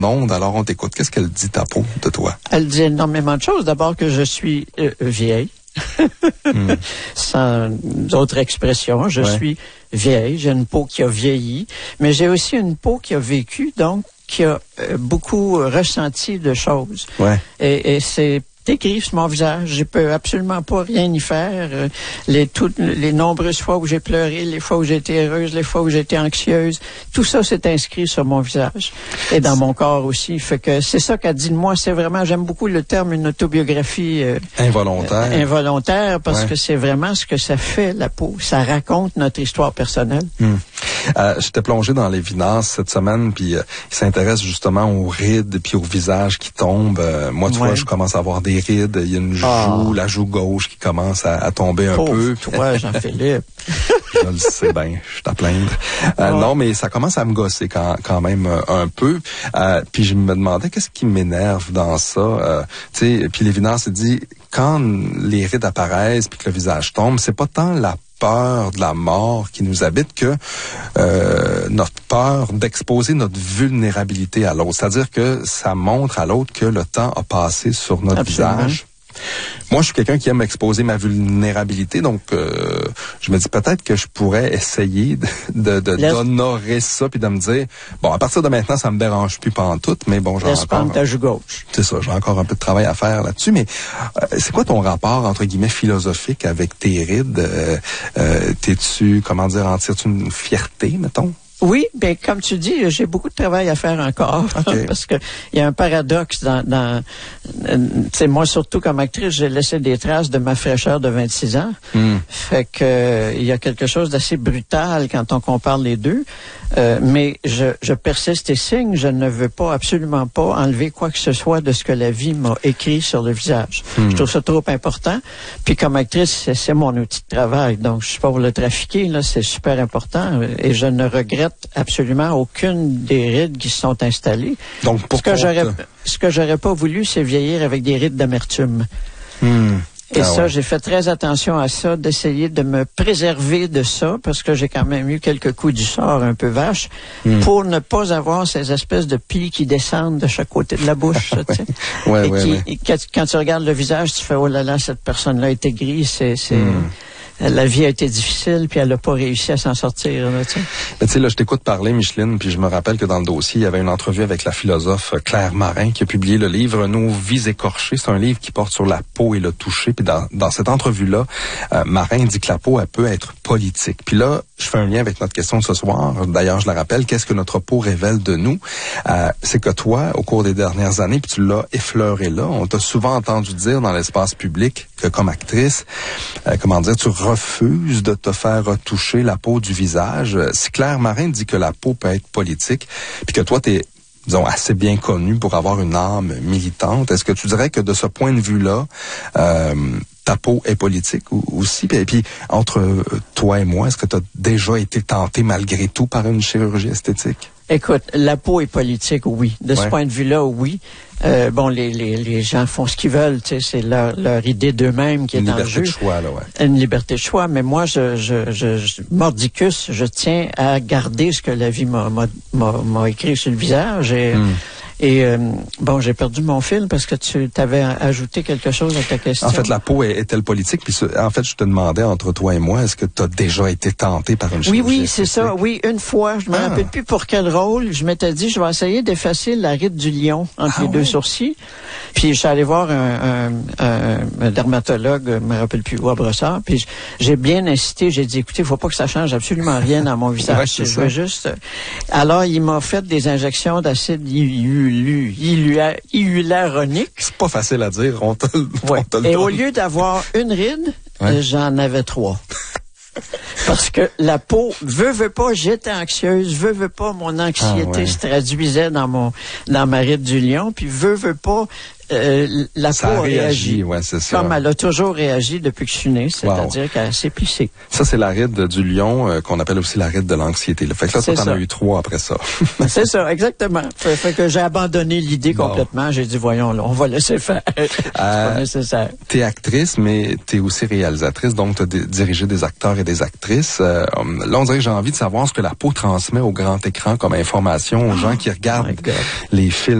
monde, alors on t'écoute. Qu'est-ce qu'elle dit, ta peau, de toi? Elle dit énormément de choses. D'abord que je suis vieille. Sans d'autres expressions, je suis vieille. J'ai une peau qui a vieilli, mais j'ai aussi une peau qui a vécu, donc qui a beaucoup ressenti de choses. Ouais. Et c'est écrit sur mon visage. Je peux absolument pas rien y faire. Toutes les nombreuses fois où j'ai pleuré, les fois où j'ai été heureuse, les fois où j'ai été anxieuse, tout ça c'est inscrit sur mon visage et dans mon corps aussi. Fait que c'est ça qu'elle dit de moi. C'est vraiment, j'aime beaucoup le terme une autobiographie involontaire. Involontaire parce que c'est vraiment ce que ça fait, la peau. Ça raconte notre histoire personnelle. J'étais plongé dans l'Évidence cette semaine, puis il s'intéresse justement aux rides puis au visage qui tombent. Moi, tu vois, je commence à avoir des rides. Il y a une joue, la joue gauche qui commence à tomber un peu. Toi, Jean-Philippe. Je le sais bien, je suis à plaindre. Non, mais ça commence à me gosser quand même un peu. Puis je me demandais qu'est-ce qui m'énerve dans ça. Tu sais, puis l'Évidence dit, quand les rides apparaissent puis que le visage tombe, c'est pas tant la peur de la mort qui nous habite que notre peur d'exposer notre vulnérabilité à l'autre. C'est-à-dire que ça montre à l'autre que le temps a passé sur notre visage. Moi, je suis quelqu'un qui aime exposer ma vulnérabilité, donc je me dis peut-être que je pourrais essayer d'honorer ça puis de me dire, bon, à partir de maintenant, ça me dérange plus pantoute, mais bon, j'ai encore... ta joue gauche. C'est ça, j'ai encore un peu de travail à faire là-dessus, mais c'est quoi ton rapport, entre guillemets, philosophique avec tes rides? T'es-tu, comment dire, en tires-tu une fierté, mettons? Oui, ben comme tu dis, j'ai beaucoup de travail à faire encore parce que il y a un paradoxe dans c'est moi surtout comme actrice, j'ai laissé des traces de ma fraîcheur de 26 ans. Fait que il y a quelque chose d'assez brutal quand on compare les deux. Mais je persiste et signe, je ne veux pas absolument pas enlever quoi que ce soit de ce que la vie m'a écrit sur le visage. Je trouve ça trop important. Puis comme actrice, c'est mon outil de travail, donc je suis pas pour le trafiquer là, c'est super important et je ne regrette absolument aucune des rides qui se sont installées. Donc ce que j'aurais pas voulu, c'est vieillir avec des rides d'amertume. Et j'ai fait très attention à ça, d'essayer de me préserver de ça, parce que j'ai quand même eu quelques coups du sort un peu vaches, pour ne pas avoir ces espèces de plis qui descendent de chaque côté de la bouche. Quand tu regardes le visage, tu fais, oh là là, cette personne-là était grise, la vie a été difficile, puis elle n'a pas réussi à s'en sortir. Tu sais, là, je t'écoute parler, Micheline, puis je me rappelle que dans le dossier, il y avait une entrevue avec la philosophe Claire Marin qui a publié le livre « Nos vies écorchées ». C'est un livre qui porte sur la peau et le toucher. Puis dans cette entrevue-là, Marin dit que la peau, elle peut être politique. Puis là, je fais un lien avec notre question de ce soir. D'ailleurs, je la rappelle, qu'est-ce que notre peau révèle de nous? C'est que toi, au cours des dernières années, puis tu l'as effleuré là, on t'a souvent entendu dire dans l'espace public que comme actrice, tu refuses de te faire retoucher la peau du visage. Si Claire Marin dit que la peau peut être politique, puis que toi, t'es, disons, assez bien connu pour avoir une âme militante, est-ce que tu dirais que de ce point de vue-là, ta peau est politique aussi? Et puis, entre toi et moi, est-ce que tu as déjà été tenté malgré tout par une chirurgie esthétique? Écoute, la peau est politique, oui. De ce point de vue-là, oui. Les gens font ce qu'ils veulent, tu sais, c'est leur idée d'eux-mêmes qui est en jeu. Une liberté de choix, là, Une liberté de choix, mais moi, mordicus, je tiens à garder ce que la vie m'a écrit sur le visage et j'ai perdu mon fil parce que tu t'avais ajouté quelque chose à ta question. En fait, la peau est-elle politique? Puis en fait, je te demandais entre toi et moi, est-ce que tu as déjà été tenté par une chirurgie? Oui, c'est ça. Oui, une fois, je me rappelle plus pour quel rôle. Je m'étais dit, je vais essayer d'effacer la ride du lion entre les deux sourcils. Puis je suis allé voir un dermatologue, je me rappelle plus où, à Brossard. Puis j'ai bien incité, j'ai dit, écoutez, il faut pas que ça change absolument rien dans mon visage. Je veux juste. Alors, il m'a fait des injections d'acide hyaluronique. C'est pas facile à dire, on te le Et au lieu d'avoir une ride, j'en avais 3. Parce que la peau, veut pas, j'étais anxieuse, veut pas, mon anxiété se traduisait dans ma ride du lion, puis veut pas, la ça peau réagit. Ouais, c'est ça. Comme elle a toujours réagi depuis que je suis né, c'est-à-dire qu'elle s'est plissée. Ça, c'est la ride du lion, qu'on appelle aussi la ride de l'anxiété. Fait que là, toi, t'en as eu 3 après ça. C'est ça, exactement. Fait que j'ai abandonné l'idée complètement. J'ai dit, voyons, là, on va laisser faire. C'est pas nécessaire. T'es actrice, mais t'es aussi réalisatrice, donc t'as dirigé des acteurs et des actrices. Là, on dirait que j'ai envie de savoir ce que la peau transmet au grand écran comme information aux gens qui regardent les films.